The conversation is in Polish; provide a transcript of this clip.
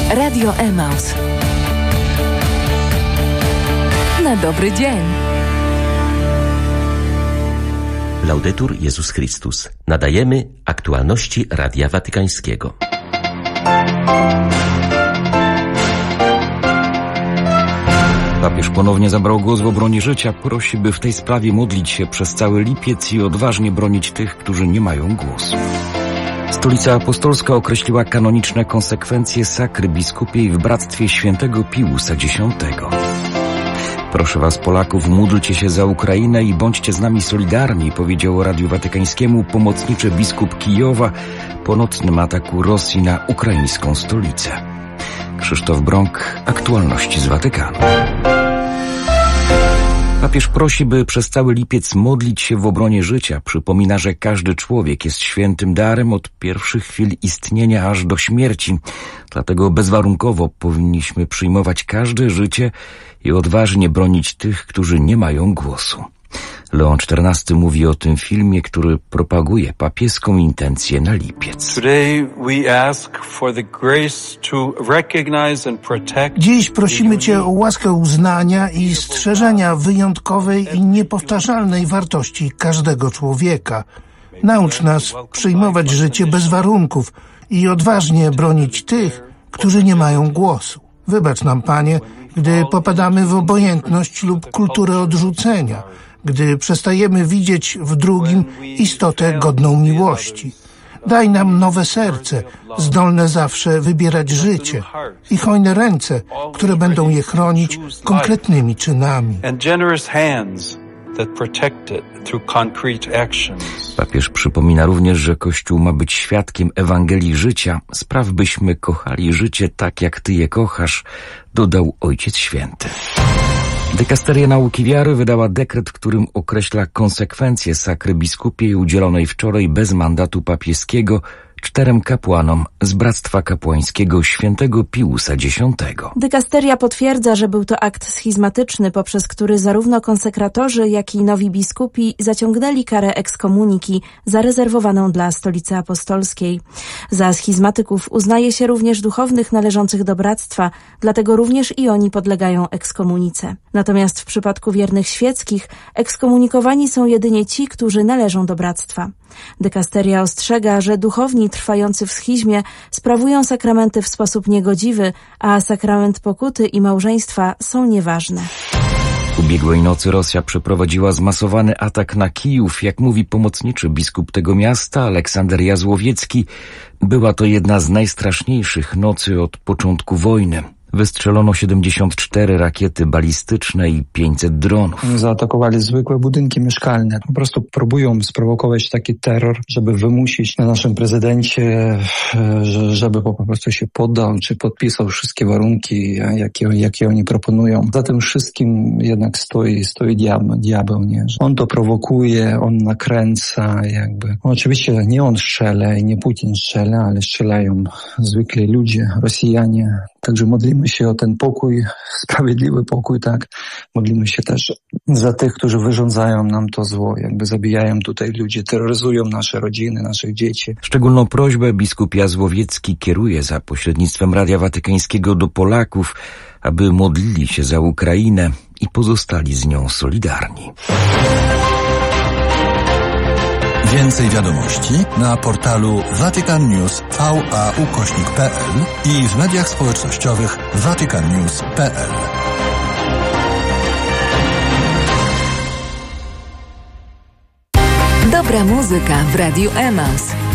Radio Emaus. Na dobry dzień. Laudetur Jezus Chrystus. Nadajemy aktualności Radia Watykańskiego. Papież ponownie zabrał głos w obronie życia. Prosi, by w tej sprawie modlić się przez cały lipiec i odważnie bronić tych, którzy nie mają głosu. Stolica Apostolska określiła kanoniczne konsekwencje sakry biskupiej w bractwie świętego Piusa X. Proszę was, Polaków, módlcie się za Ukrainę i bądźcie z nami solidarni, powiedział Radiu Watykańskiemu pomocniczy biskup Kijowa po nocnym ataku Rosji na ukraińską stolicę. Krzysztof Brąk, aktualności z Watykanu. Papież prosi, by przez cały lipiec modlić się w obronie życia. Przypomina, że każdy człowiek jest świętym darem od pierwszych chwil istnienia aż do śmierci. Dlatego bezwarunkowo powinniśmy przyjmować każde życie i odważnie bronić tych, którzy nie mają głosu. Leon XIV mówi o tym filmie, który propaguje papieską intencję na lipiec. Dziś prosimy Cię o łaskę uznania i strzeżenia wyjątkowej i niepowtarzalnej wartości każdego człowieka. Naucz nas przyjmować życie bez warunków i odważnie bronić tych, którzy nie mają głosu. Wybacz nam, Panie, gdy popadamy w obojętność lub kulturę odrzucenia, gdy przestajemy widzieć w drugim istotę godną miłości. Daj nam nowe serce, zdolne zawsze wybierać życie i hojne ręce, które będą je chronić konkretnymi czynami. Papież przypomina również, że Kościół ma być świadkiem Ewangelii życia. Spraw, byśmy kochali życie tak, jak Ty je kochasz, dodał Ojciec Święty. Dykasteria Nauki Wiary wydała dekret, którym określa konsekwencje sakry biskupiej udzielonej wczoraj bez mandatu papieskiego 4 kapłanom z Bractwa Kapłańskiego świętego Piusa X. Dykasteria potwierdza, że był to akt schizmatyczny, poprzez który zarówno konsekratorzy, jak i nowi biskupi zaciągnęli karę ekskomuniki zarezerwowaną dla Stolicy Apostolskiej. Za schizmatyków uznaje się również duchownych należących do bractwa, dlatego również i oni podlegają ekskomunice. Natomiast w przypadku wiernych świeckich ekskomunikowani są jedynie ci, którzy należą do bractwa. Dykasteria ostrzega, że duchowni trwający w schizmie sprawują sakramenty w sposób niegodziwy, a sakrament pokuty i małżeństwa są nieważne. Ubiegłej nocy Rosja przeprowadziła zmasowany atak na Kijów. Jak mówi pomocniczy biskup tego miasta, Aleksander Jazłowiecki, była to jedna z najstraszniejszych nocy od początku wojny. Wystrzelono 74 rakiety balistyczne i 500 dronów. Zaatakowali zwykłe budynki mieszkalne. Po prostu próbują sprowokować taki terror, żeby wymusić na naszym prezydencie, żeby po prostu się poddał, czy podpisał wszystkie warunki, jakie oni proponują. Za tym wszystkim jednak stoi diabeł, nie? On to prowokuje, on nakręca jakby. Oczywiście nie on strzela i nie Putin strzela, ale strzelają zwykli ludzie, Rosjanie. Także modlimy się o ten pokój, sprawiedliwy pokój, tak. Modlimy się też za tych, którzy wyrządzają nam to zło, jakby zabijają tutaj ludzi, terroryzują nasze rodziny, naszych dzieci. Szczególną prośbę biskup Jazłowiecki kieruje za pośrednictwem Radia Watykańskiego do Polaków, aby modlili się za Ukrainę i pozostali z nią solidarni. Więcej wiadomości na portalu vaticannews.va/pl i w mediach społecznościowych vaticannews.pl. Dobra muzyka w Radiu Emaus.